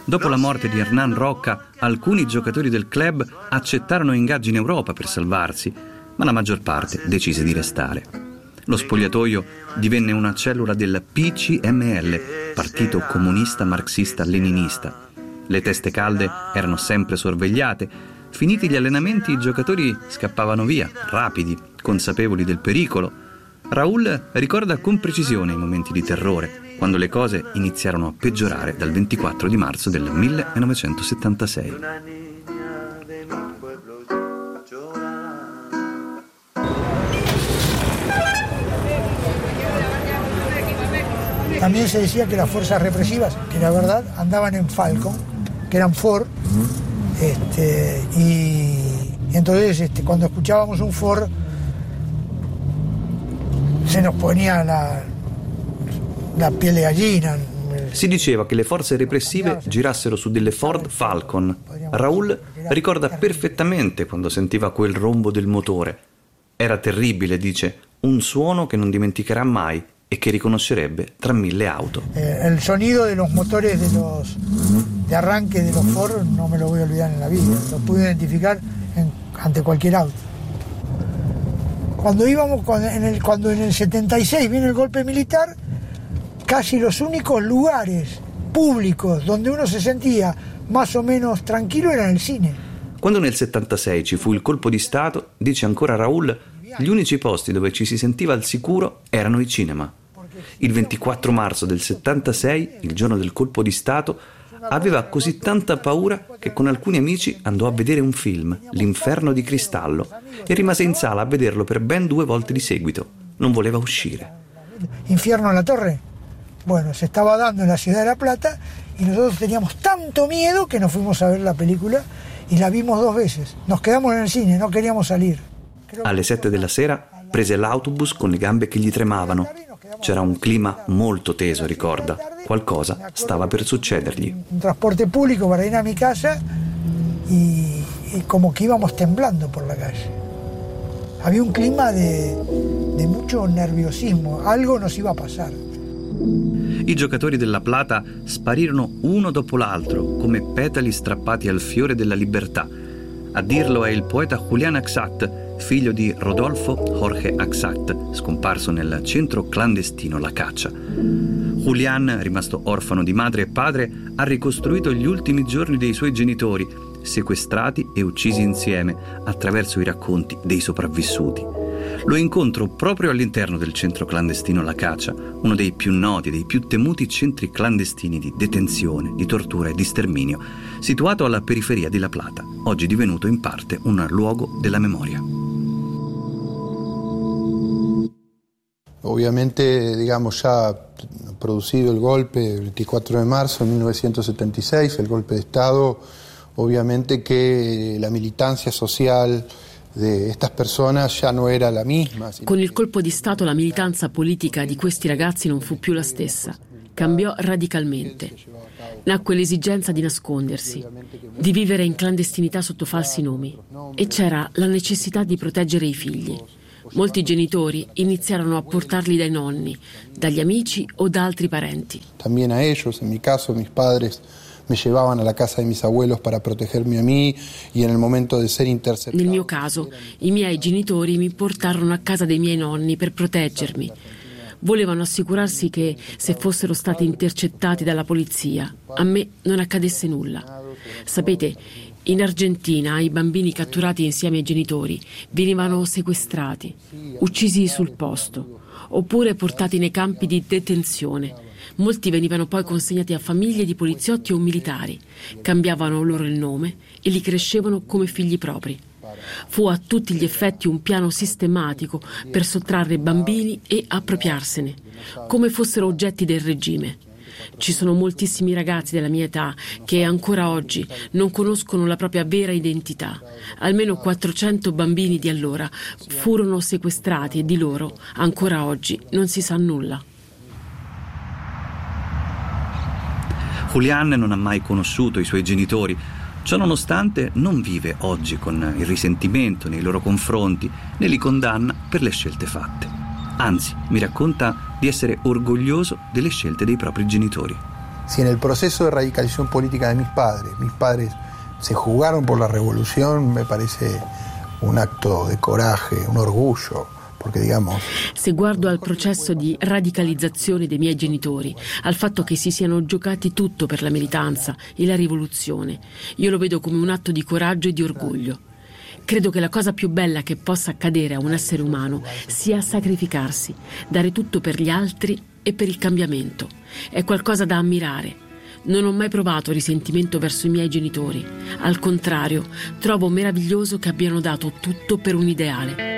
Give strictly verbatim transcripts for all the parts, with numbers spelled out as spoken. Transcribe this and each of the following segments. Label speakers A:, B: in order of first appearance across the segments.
A: Dopo la morte di Hernán Rocca, alcuni giocatori del club accettarono ingaggi in Europa per salvarsi, ma la maggior parte decise di restare. Lo spogliatoio divenne una cellula del P C M L, Partito Comunista Marxista Leninista. Le teste calde erano sempre sorvegliate. Finiti gli allenamenti, i giocatori scappavano via, rapidi, consapevoli del pericolo. Raúl ricorda con precisione i momenti di terrore, quando le cose iniziarono a peggiorare dal ventiquattro di marzo del millenovecentosettantasei.
B: También se decía que las fuerzas represivas, que la verdad andaban en Falcon, que eran Ford, este, y, y entonces este, cuando escuchábamos un Ford se nos ponía la, la piel de gallina.
A: Si diceva che le forze repressive girassero su delle Ford Falcon. Raúl ricorda perfettamente quando sentiva quel rombo del motore. Era terribile, dice, un suono che non dimenticherà mai e che riconoscerebbe tra mille auto.
B: Eh, el sonido de los motores de los de arranque de los Ford no me lo voy a olvidar en la vida. Lo pude identificar en, ante cualquier auto. Cuando íbamos, cuando en, el, cuando en el setenta y seis viene el golpe militar, casi los únicos lugares públicos donde uno se sentía más o menos tranquilo era nel cine.
A: Quando nel settantasei ci fu il colpo di Stato, dice ancora Raúl, gli unici posti dove ci si sentiva al sicuro erano i cinema. Il ventiquattro marzo del settantasei, il giorno del colpo di Stato, aveva così tanta paura che con alcuni amici andò a vedere un film, L'inferno di cristallo, e rimase in sala a vederlo per ben due volte di seguito. Non voleva uscire.
B: Infierno en la Torre. Bueno, se estaba dando en la ciudad de La Plata y nosotros teníamos tanto miedo que nos fuimos a ver la película y la vimos dos veces. Nos quedamos en el cine, no queríamos salir.
A: Alle sette della sera prese l'autobus con le gambe che gli tremavano. C'era un clima molto teso, ricorda. Qualcosa stava per succedergli.
B: Un trasporte pubblico para ir a mi casa y, y como que íbamos temblando por la calle. Había un clima de, de mucho nerviosismo. Algo nos iba a pasar.
A: I giocatori della Plata sparirono uno dopo l'altro, come petali strappati al fiore della libertà. A dirlo è il poeta Julián Axat, figlio di Rodolfo Jorge Axat, scomparso nel centro clandestino La Caccia. Julián, rimasto orfano di madre e padre, ha ricostruito gli ultimi giorni dei suoi genitori, sequestrati e uccisi insieme, attraverso i racconti dei sopravvissuti. Lo incontro proprio all'interno del centro clandestino La Caccia, uno dei più noti, dei più temuti centri clandestini di detenzione, di tortura e di sterminio, situato alla periferia di La Plata, oggi divenuto in parte un luogo della memoria.
C: Obviamente, digamos, ya producido el golpe el veinticuatro de marzo de mil novecientos setenta y seis, el golpe de Estado, obviamente que la militancia social de estas personas ya no era la misma.
D: Con il colpo di Stato la militanza politica di questi ragazzi non fu più la stessa. Cambiò radicalmente. Nacque l'esigenza di nascondersi, di vivere in clandestinità sotto falsi nomi, e c'era la necessità di proteggere i figli. Molti genitori iniziarono a portarli dai nonni, dagli amici o da altri parenti.
C: También a ellos, en mi caso, mis padres me llevaban a la casa de mis abuelos para protegerme a mí y en el momento de ser interceptado.
D: Nel mio caso, i miei genitori mi portarono a casa dei miei nonni per proteggermi. Volevano assicurarsi che, se fossero stati intercettati dalla polizia, a me non accadesse nulla. Sapete, in Argentina i bambini catturati insieme ai genitori venivano sequestrati, uccisi sul posto, oppure portati nei campi di detenzione. Molti venivano poi consegnati a famiglie di poliziotti o militari, cambiavano loro il nome e li crescevano come figli propri. Fu a tutti gli effetti un piano sistematico per sottrarre bambini e appropriarsene, come fossero oggetti del regime. Ci sono moltissimi ragazzi della mia età che ancora oggi non conoscono la propria vera identità. Almeno quattrocento bambini di allora furono sequestrati e di loro ancora oggi non si sa nulla.
A: Julián non ha mai conosciuto i suoi genitori. Ciò nonostante non vive oggi con il risentimento nei loro confronti, né li condanna per le scelte fatte. Anzi, mi racconta di essere orgoglioso delle scelte dei propri genitori.
C: si en el proceso de radicalización política de mis padres, mis padres se jugaron por la revolución, me parece un acto de coraje, un orgullo. Perché, digamos...
D: Se guardo al processo di radicalizzazione dei miei genitori, al fatto che si siano giocati tutto per la militanza e la rivoluzione, io lo vedo come un atto di coraggio e di orgoglio. Credo che la cosa più bella che possa accadere a un essere umano sia sacrificarsi, dare tutto per gli altri e per il cambiamento. È qualcosa da ammirare. Non ho mai provato risentimento verso i miei genitori. Al contrario, trovo meraviglioso che abbiano dato tutto per un ideale.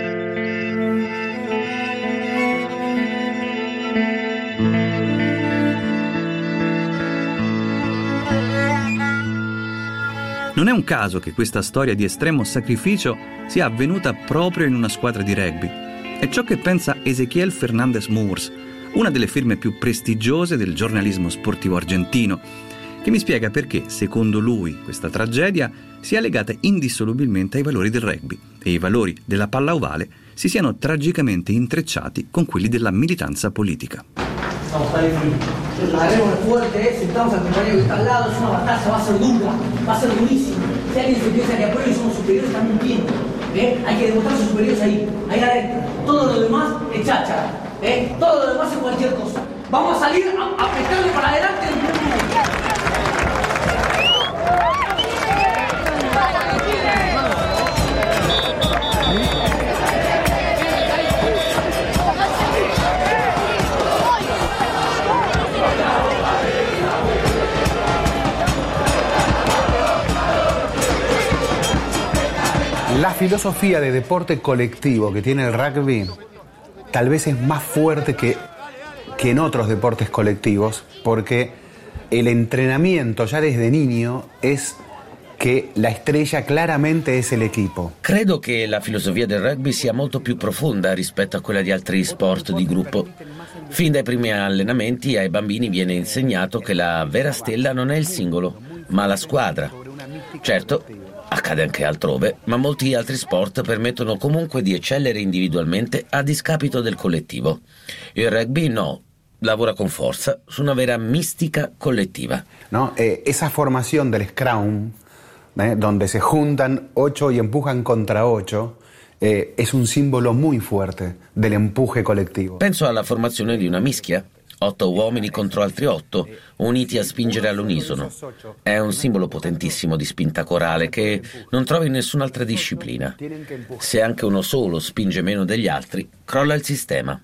A: Non è un caso che questa storia di estremo sacrificio sia avvenuta proprio in una squadra di rugby. È ciò che pensa Ezequiel Fernández Moors, una delle firme più prestigiose del giornalismo sportivo argentino, che mi spiega perché, secondo lui, questa tragedia sia legata indissolubilmente ai valori del rugby e i valori della palla ovale si siano tragicamente intrecciati con quelli della militanza politica.
E: Agarremos fuerte, sentamos al compañero que está al lado, es una batalla, va a ser dura, va a ser durísima. Si alguien se piensa que a priori somos superiores, está mintiendo. ¿Eh? Hay que demostrar sus superiores ahí, ahí adentro. Todo lo demás es cháchara, ¿eh? Todo lo demás es cualquier cosa. Vamos a salir a, a pescarle para adelante del primer momento.
F: La filosofía de deporte colectivo que tiene el rugby tal vez es más fuerte que, que en otros deportes colectivos, porque el entrenamiento ya desde niño es che la estrella claramente è l'equipo.
G: Credo che la filosofia del rugby sia molto più profonda rispetto a quella di altri sport di gruppo. Fin dai primi allenamenti ai bambini viene insegnato che la vera stella non è il singolo, ma la squadra. Certo, accade anche altrove, ma molti altri sport permettono comunque di eccellere individualmente a discapito del collettivo. Il rugby no, lavora con forza su una vera mística colectiva.
F: ¿No? Eh, esa formación del Scrum, ¿eh? donde se juntan ocho y empujan contra ocho, eh, es un símbolo muy fuerte del empuje collettivo.
G: Penso alla formazione di una mischia. Otto uomini contro altri otto, uniti a spingere all'unisono. È un simbolo potentissimo di spinta corale che non trovi in nessun'altra disciplina. Se anche uno solo spinge meno degli altri, crolla il sistema.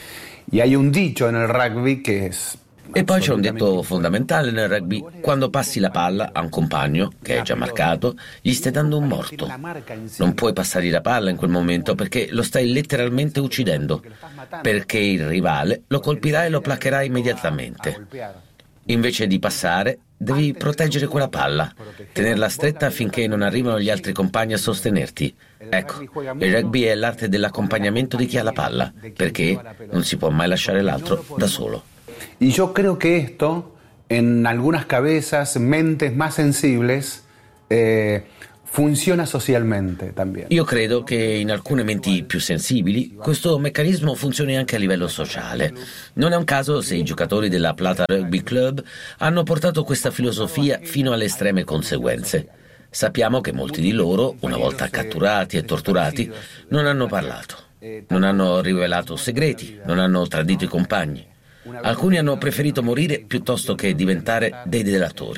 F: Y hay un dicho en el rugby que es...
G: E poi c'è un detto fondamentale nel rugby: quando passi la palla a un compagno che è già marcato, gli stai dando un morto. Non puoi passargli la palla in quel momento perché lo stai letteralmente uccidendo, perché il rivale lo colpirà e lo placherà immediatamente. Invece di passare, devi proteggere quella palla, tenerla stretta affinché non arrivino gli altri compagni a sostenerti. Ecco, il rugby è l'arte dell'accompagnamento di chi ha la palla, perché non si può mai lasciare l'altro da solo.
F: Y yo creo que esto, en algunas cabezas, mentes más sensibles, eh, funziona socialmente también.
G: Io credo che in alcune menti più sensibili questo meccanismo funzioni anche a livello sociale. Non è un caso se i giocatori della Plata Rugby Club hanno portato questa filosofia fino alle estreme conseguenze. Sappiamo che molti di loro, una volta catturati e torturati, non hanno parlato, non hanno rivelato segreti, non hanno tradito i compagni. Alcuni hanno preferito morire piuttosto che diventare dei delatori.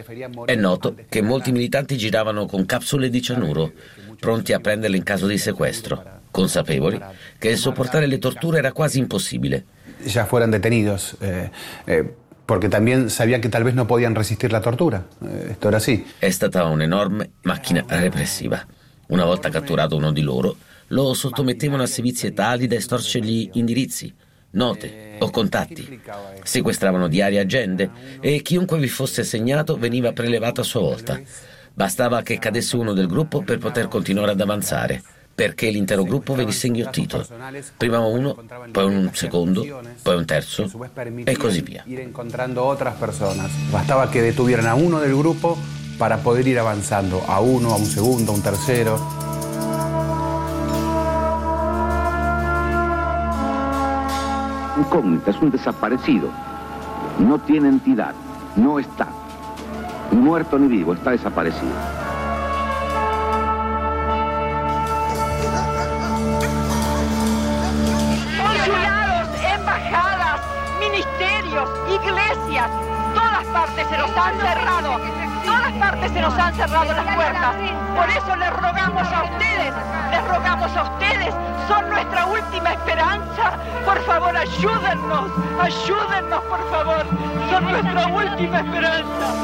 G: È noto che molti militanti giravano con capsule di cianuro, pronti a prenderle in caso di sequestro, consapevoli che sopportare le torture era quasi impossibile.
F: Ya fueran detenidos, eh, eh, porque también sabían que tal vez no podían resistir la tortura. Eh, esto era así.
G: È stata un'enorme macchina repressiva. Una volta catturato uno di loro, lo sottomettevano a sevizie tali da estorcergli indirizzi, note o contatti. Sequestravano diari e agende e chiunque vi fosse segnato veniva prelevato a sua volta. Bastava che cadesse uno del gruppo per poter continuare ad avanzare, perché l'intero gruppo venisse inghiottito. Prima uno, poi un secondo, poi un terzo e così via.
F: Bastava che detuvieran a uno del gruppo para poder ir avanzando, a uno, a un segundo, a un tercero.
H: Incógnita, es un desaparecido, no tiene entidad. no está, ni muerto ni vivo, está desaparecido.
I: Consulados, embajadas, ministerios, iglesias, todas partes se nos han cerrado, todas partes se nos han cerrado las puertas. Por eso les rogamos a ustedes, les rogamos a ustedes, son nuestra última esperanza. Por favor, ayúdennos, ayúdennos, por favor, son nuestra última esperanza.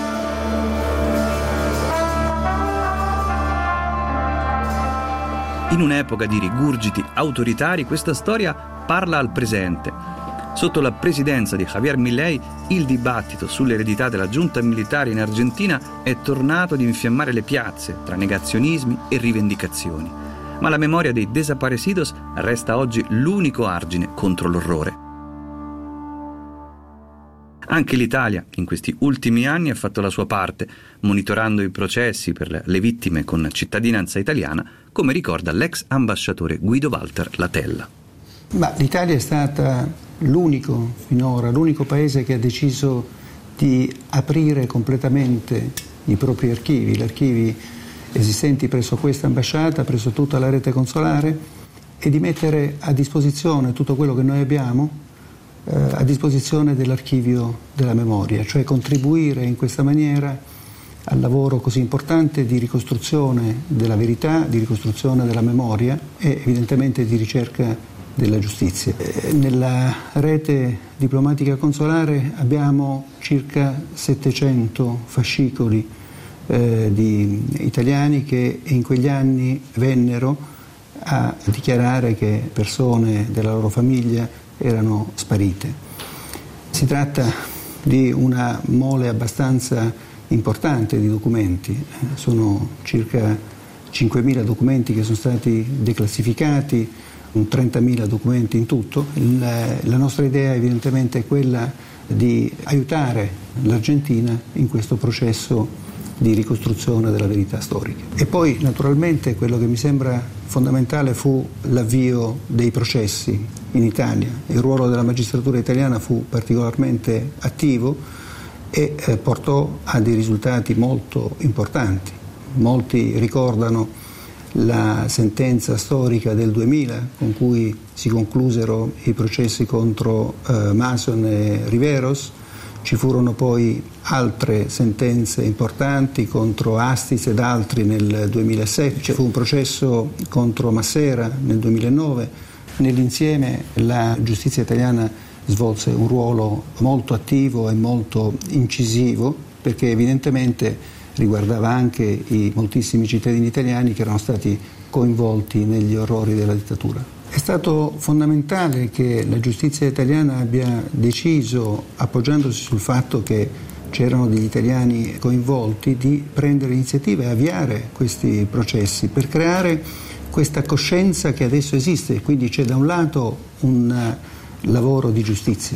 A: In un'epoca di rigurgiti autoritari, questa storia parla al presente. Sotto la presidenza di Javier Milei, il dibattito sull'eredità della giunta militare in Argentina è tornato ad infiammare le piazze tra negazionismi e rivendicazioni. Ma la memoria dei desaparecidos resta oggi l'unico argine contro l'orrore. Anche l'Italia, che in questi ultimi anni ha fatto la sua parte, monitorando i processi per le vittime con cittadinanza italiana, come ricorda l'ex ambasciatore Guido Walter Latella.
J: Ma l'Italia è stata l'unico finora, l'unico paese che ha deciso di aprire completamente i propri archivi, gli archivi esistenti presso questa ambasciata, presso tutta la rete consolare, e di mettere a disposizione tutto quello che noi abbiamo eh, a disposizione dell'archivio della memoria, cioè contribuire in questa maniera al lavoro così importante di ricostruzione della verità, di ricostruzione della memoria e evidentemente di ricerca della giustizia. Nella rete diplomatica consolare abbiamo circa settecento fascicoli eh, di italiani che in quegli anni vennero a dichiarare che persone della loro famiglia erano sparite. Si tratta di una mole abbastanza importante di documenti, sono circa cinquemila documenti che sono stati declassificati, trentamila documenti in tutto. La nostra idea evidentemente è quella di aiutare l'Argentina in questo processo di ricostruzione della verità storica. E poi naturalmente quello che mi sembra fondamentale fu l'avvio dei processi in Italia. Il ruolo della magistratura italiana fu particolarmente attivo e eh, portò a dei risultati molto importanti. Molti ricordano la sentenza storica del duemila con cui si conclusero i processi contro eh, Mason e Riveros. Ci furono poi altre sentenze importanti contro Astiz ed altri nel duemilasette, ci fu un processo contro Massera nel duemilanove. Nell'insieme la giustizia italiana svolse un ruolo molto attivo e molto incisivo, perché evidentemente riguardava anche i moltissimi cittadini italiani che erano stati coinvolti negli orrori della dittatura. È stato fondamentale che la giustizia italiana abbia deciso, appoggiandosi sul fatto che c'erano degli italiani coinvolti, di prendere iniziativa e avviare questi processi per creare questa coscienza che adesso esiste. Quindi c'è da un lato un lavoro di giustizia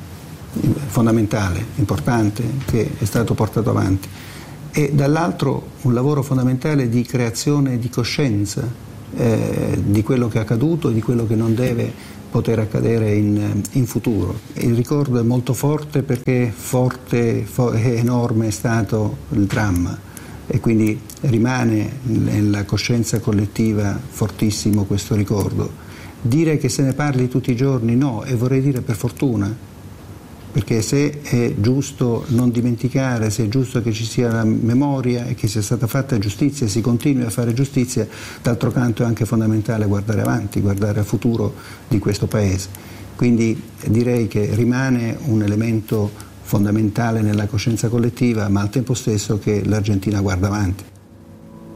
J: fondamentale, importante, che è stato portato avanti, e dall'altro un lavoro fondamentale di creazione di coscienza eh, di quello che è accaduto e di quello che non deve poter accadere in, in futuro. Il ricordo è molto forte perché forte e enorme è stato il dramma e quindi rimane nella coscienza collettiva fortissimo questo ricordo. Dire che se ne parli tutti i giorni no, e vorrei dire per fortuna, perché se è giusto non dimenticare, se è giusto che ci sia la memoria e che sia stata fatta giustizia e si continui a fare giustizia, d'altro canto è anche fondamentale guardare avanti, guardare al futuro di questo Paese. Quindi direi che rimane un elemento fondamentale nella coscienza collettiva, ma al tempo stesso che l'Argentina guarda avanti.